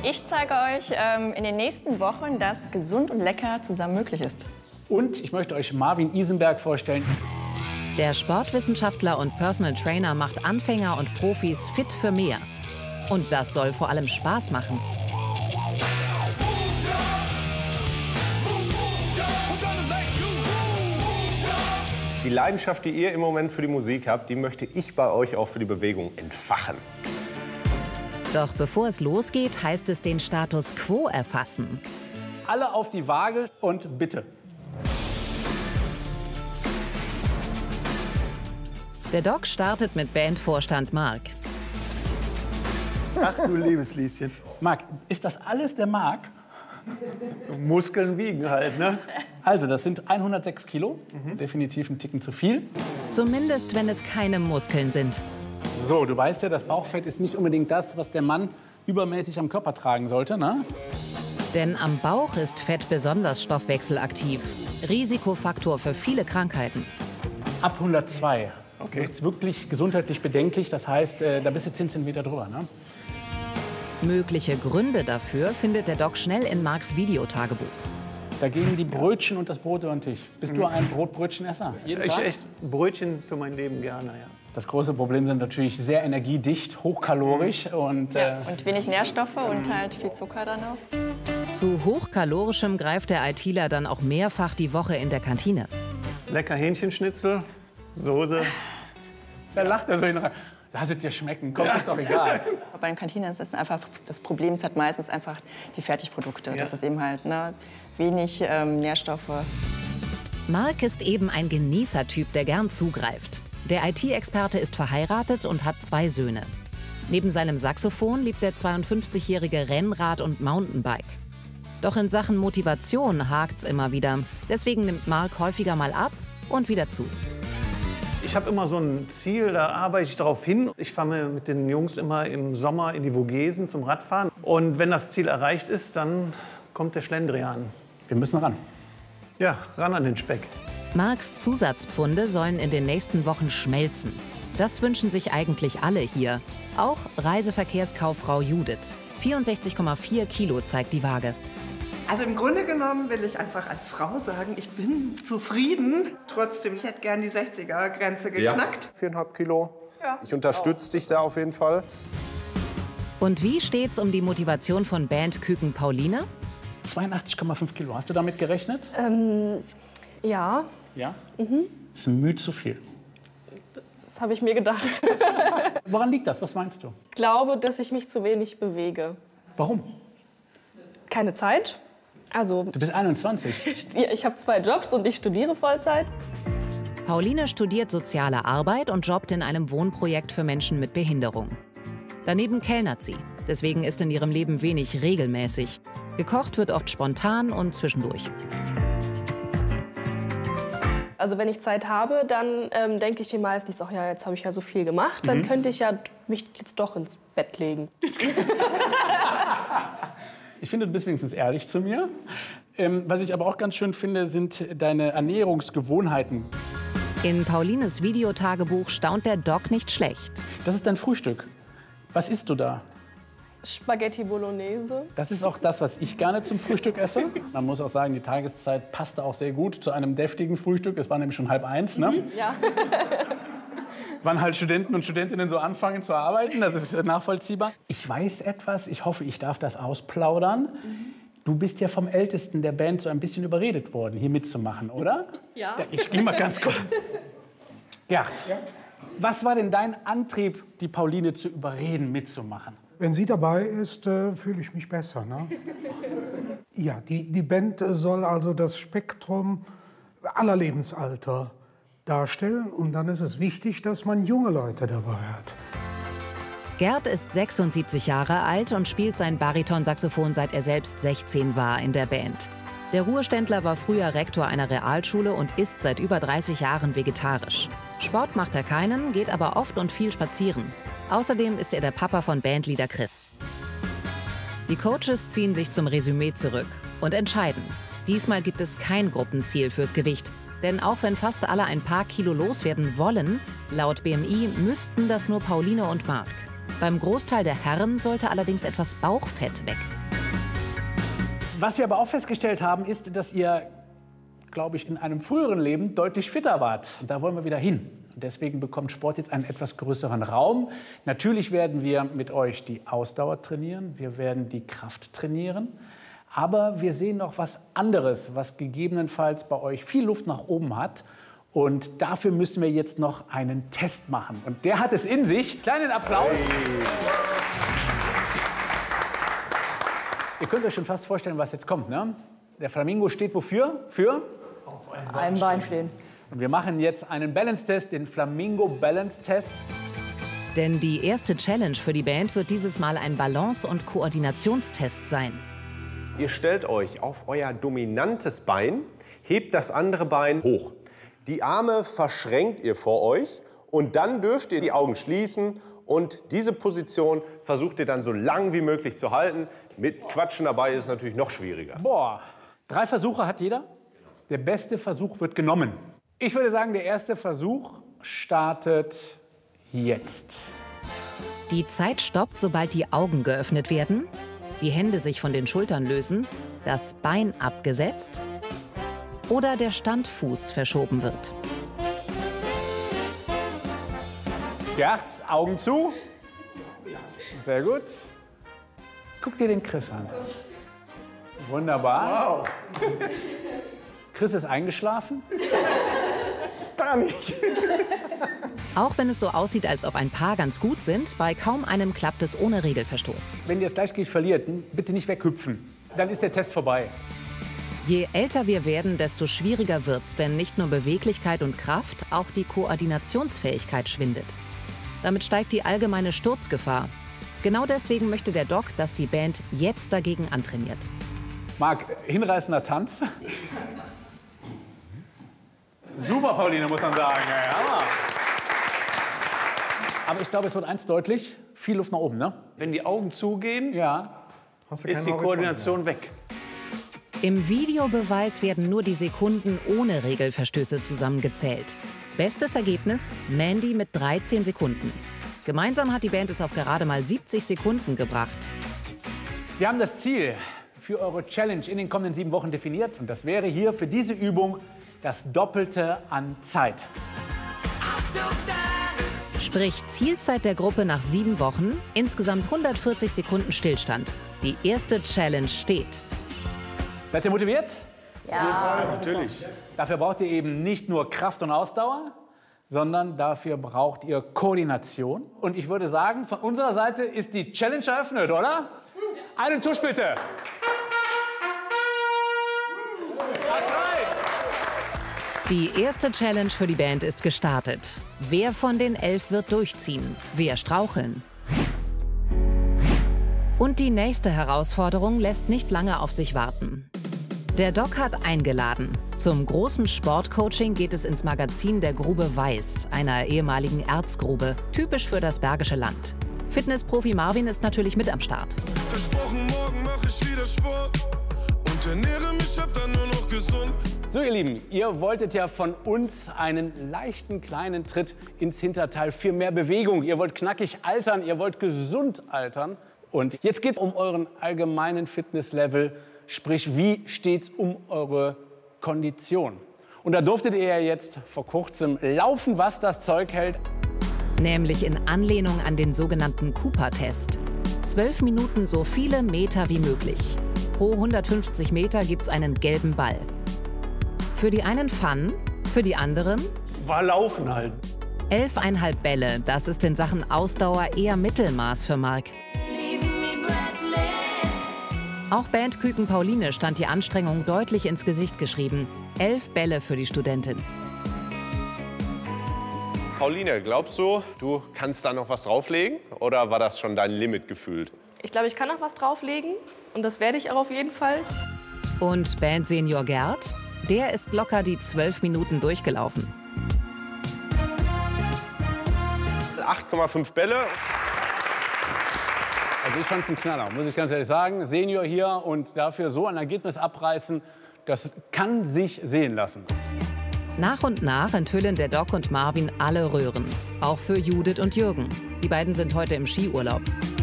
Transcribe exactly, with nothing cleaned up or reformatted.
Ich zeige euch ähm, in den nächsten Wochen, dass gesund und lecker zusammen möglich ist. Und ich möchte euch Marvin Isenberg vorstellen. Der Sportwissenschaftler und Personal Trainer macht Anfänger und Profis fit für mehr. Und das soll vor allem Spaß machen. Die Leidenschaft, die ihr im Moment für die Musik habt, die möchte ich bei euch auch für die Bewegung entfachen. Doch bevor es losgeht, heißt es den Status quo erfassen. Alle auf die Waage und bitte. Der Doc startet mit Bandvorstand Marc. Ach du liebes Lieschen. Marc, ist das alles der Marc? Muskeln wiegen halt, ne? Also, das sind hundertsechs Kilo. Mhm. Definitiv ein Ticken zu viel. Zumindest, wenn es keine Muskeln sind. So, du weißt ja, das Bauchfett ist nicht unbedingt das, was der Mann übermäßig am Körper tragen sollte, ne? Denn am Bauch ist Fett besonders stoffwechselaktiv. Risikofaktor für viele Krankheiten. Ab hundertzwei. Okay. Jetzt wirklich gesundheitlich bedenklich. Das heißt, äh, da bist du zehn Zentimeter drüber, ne? Mögliche Gründe dafür findet der Doc schnell in Marcs Videotagebuch. Da gehen die Brötchen und das Brot über den Tisch. Bist Mhm. du ein Brotbrötchenesser? Jeden Ich Tag? esse Brötchen für mein Leben gerne, ja. Das große Problem sind natürlich sehr energiedicht, hochkalorisch und, äh, Ja, und wenig Nährstoffe und halt viel Zucker dann auch. Zu hochkalorischem greift der ITler dann auch mehrfach die Woche in der Kantine. Lecker Hähnchenschnitzel, Soße. da lacht er so hin rein. Lass es dir schmecken, komm, ist doch egal. Bei den Kantinen ist das einfach das Problem, ist halt meistens einfach die Fertigprodukte. Ja. Das ist eben halt ne, wenig ähm, Nährstoffe. Marc ist eben ein Genießertyp, der gern zugreift. Der I T-Experte ist verheiratet und hat zwei Söhne. Neben seinem Saxophon liebt der zweiundfünfzigjährige Rennrad und Mountainbike. Doch in Sachen Motivation hakt's immer wieder. Deswegen nimmt Marc häufiger mal ab und wieder zu. Ich habe immer so ein Ziel, da arbeite ich darauf hin. Ich fahre mit den Jungs immer im Sommer in die Vogesen zum Radfahren. Und wenn das Ziel erreicht ist, dann kommt der Schlendrian. Wir müssen ran. Ja, ran an den Speck. Marcs Zusatzpfunde sollen in den nächsten Wochen schmelzen. Das wünschen sich eigentlich alle hier. Auch Reiseverkehrskauffrau Judith. vierundsechzig Komma vier Kilo zeigt die Waage. Also im Grunde genommen will ich einfach als Frau sagen, ich bin zufrieden. Trotzdem, ich hätte gern die sechziger-Grenze geknackt. Ja, viereinhalb Kilo. Ja. Ich unterstütze dich da auf jeden Fall. Und wie steht's um die Motivation von Band Küken Pauline? zweiundachtzig Komma fünf Kilo. Hast du damit gerechnet? Ähm, ja, Ja? Mhm. Das ist ein Mühe zu viel. das habe ich mir gedacht. Woran liegt das? Was meinst du? Ich glaube, dass ich mich zu wenig bewege. Warum? Keine Zeit. Also, Du bist einundzwanzig. ich, ich habe zwei Jobs und ich studiere Vollzeit. Pauline studiert soziale Arbeit und jobbt in einem Wohnprojekt für Menschen mit Behinderung. Daneben kellnert sie. Deswegen ist in ihrem Leben wenig regelmäßig. Gekocht wird oft spontan und zwischendurch. Also wenn ich Zeit habe, dann ähm, denke ich mir meistens, ach ja, jetzt habe ich ja so viel gemacht, dann könnte ich ja mich jetzt doch ins Bett legen. Ich finde, du bist wenigstens ehrlich zu mir. Ähm, was ich aber auch ganz schön finde, sind deine Ernährungsgewohnheiten. In Paulines Videotagebuch staunt der Doc nicht schlecht. Das ist dein Frühstück. Was isst du da? Spaghetti Bolognese. Das ist auch das, was ich gerne zum Frühstück esse. Man muss auch sagen, die Tageszeit passte auch sehr gut zu einem deftigen Frühstück. Es war nämlich schon halb eins, ne? Ja. Wann halt Studenten und Studentinnen so anfangen zu arbeiten, das ist nachvollziehbar. Ich weiß etwas, ich hoffe, ich darf das ausplaudern. Du bist ja vom Ältesten der Band so ein bisschen überredet worden, hier mitzumachen, oder? Ja. Ich gehe mal ganz kurz. Gerd, was war denn dein Antrieb, die Pauline zu überreden, mitzumachen? Wenn sie dabei ist, äh, fühle ich mich besser. Ne? Ja, die, die Band soll also das Spektrum aller Lebensalter darstellen. Und dann ist es wichtig, dass man junge Leute dabei hat. Gerd ist sechsundsiebzig Jahre alt und spielt sein Baritonsaxophon, seit er selbst sechzehn war, in der Band. Der Ruheständler war früher Rektor einer Realschule und ist seit über dreißig Jahren vegetarisch. Sport macht er keinen, geht aber oft und viel spazieren. Außerdem ist er der Papa von Bandleader Chris. Die Coaches ziehen sich zum Resümee zurück und entscheiden. Diesmal gibt es kein Gruppenziel fürs Gewicht. Denn auch wenn fast alle ein paar Kilo loswerden wollen, laut B M I müssten das nur Pauline und Marc. Beim Großteil der Herren sollte allerdings etwas Bauchfett weg. Was wir aber auch festgestellt haben, ist, dass ihr, glaube ich, in einem früheren Leben deutlich fitter wart. Und da wollen wir wieder hin. Und deswegen bekommt Sport jetzt einen etwas größeren Raum. Natürlich werden wir mit euch die Ausdauer trainieren, wir werden die Kraft trainieren. Aber wir sehen noch was anderes, was gegebenenfalls bei euch viel Luft nach oben hat. Und dafür müssen wir jetzt noch einen Test machen. Und der hat es in sich. Kleinen Applaus. Hey. Ihr könnt euch schon fast vorstellen, was jetzt kommt, ne? Der Flamingo steht wofür? Für? Auf einem Bein, einem Bein stehen. Und wir machen jetzt einen Balance-Test, den Flamingo Balance-Test. Denn die erste Challenge für die Band wird dieses Mal ein Balance- und Koordinationstest sein. Ihr stellt euch auf euer dominantes Bein, hebt das andere Bein hoch. Die Arme verschränkt ihr vor euch und dann dürft ihr die Augen schließen und diese Position versucht ihr dann so lang wie möglich zu halten. Mit Quatschen dabei ist es natürlich noch schwieriger. Boah, drei Versuche hat jeder. Der beste Versuch wird genommen. Ich würde sagen, der erste Versuch startet jetzt. Die Zeit stoppt, sobald die Augen geöffnet werden, die Hände sich von den Schultern lösen, das Bein abgesetzt oder der Standfuß verschoben wird. Gerd, Augen zu. Sehr gut. Guck dir den Chris an. Wunderbar. Wow. Chris ist eingeschlafen? Gar nicht. Auch wenn es so aussieht, als ob ein Paar ganz gut sind, bei kaum einem klappt es ohne Regelverstoß. Wenn ihr das Gleichgewicht verliert, bitte nicht weghüpfen. Dann ist der Test vorbei. Je älter wir werden, desto schwieriger wird's, denn nicht nur Beweglichkeit und Kraft, auch die Koordinationsfähigkeit schwindet. Damit steigt die allgemeine Sturzgefahr. Genau deswegen möchte der Doc, dass die Band jetzt dagegen antrainiert. Marc, hinreißender Tanz. Super, Pauline, muss man sagen. Ja. Aber ich glaube, es wird eins deutlich, viel Luft nach oben, ne? Wenn die Augen zugehen, ja. ist die Koordination weg. Im Videobeweis werden nur die Sekunden ohne Regelverstöße zusammengezählt. Bestes Ergebnis, Mandy mit dreizehn Sekunden. Gemeinsam hat die Band es auf gerade mal siebzig Sekunden gebracht. Wir haben das Ziel für eure Challenge in den kommenden sieben Wochen definiert. Und das wäre hier für diese Übung das Doppelte an Zeit. Sprich, Zielzeit der Gruppe nach sieben Wochen, insgesamt hundertvierzig Sekunden Stillstand. Die erste Challenge steht. Seid ihr motiviert? Ja, natürlich. Dafür braucht ihr eben nicht nur Kraft und Ausdauer, sondern dafür braucht ihr Koordination. Und ich würde sagen, von unserer Seite ist die Challenge eröffnet, oder? Einen Tusch bitte. Die erste Challenge für die Band ist gestartet. Wer von den elf wird durchziehen? Wer straucheln? Und die nächste Herausforderung lässt nicht lange auf sich warten. Der Doc hat eingeladen. Zum großen Sportcoaching geht es ins Magazin der Grube Weiß, einer ehemaligen Erzgrube, typisch für das Bergische Land. Fitnessprofi Marvin ist natürlich mit am Start. Versprochen, morgen mache ich wieder Sport und ernähre mich ab dann nur noch gesund. So, ihr Lieben, ihr wolltet ja von uns einen leichten kleinen Tritt ins Hinterteil für mehr Bewegung. Ihr wollt knackig altern, ihr wollt gesund altern. Und jetzt geht es um euren allgemeinen Fitnesslevel, sprich, wie steht's um eure Kondition? Und da durftet ihr ja jetzt vor kurzem laufen, was das Zeug hält. Nämlich in Anlehnung an den sogenannten Cooper-Test. Zwölf Minuten so viele Meter wie möglich. Pro hundertfünfzig Meter gibt's einen gelben Ball. Für die einen Fun, für die anderen war Laufen halt. Elfeinhalb Bälle, das ist in Sachen Ausdauer eher Mittelmaß für Marc. Auch Bandküken Pauline stand die Anstrengung deutlich ins Gesicht geschrieben. Elf Bälle für die Studentin. Pauline, glaubst du, du kannst da noch was drauflegen? Oder war das schon dein Limit gefühlt? Ich glaube, ich kann noch was drauflegen und das werde ich auch auf jeden Fall. Und Bandsenior Gerd? Der ist locker die zwölf Minuten durchgelaufen. acht Komma fünf Bälle. Also ich fand es ein Knaller, muss ich ganz ehrlich sagen. Senior hier und dafür so ein Ergebnis abreißen, das kann sich sehen lassen. Nach und nach enthüllen der Doc und Marvin alle Röhren. Auch für Judith und Jürgen. Die beiden sind heute im Skiurlaub.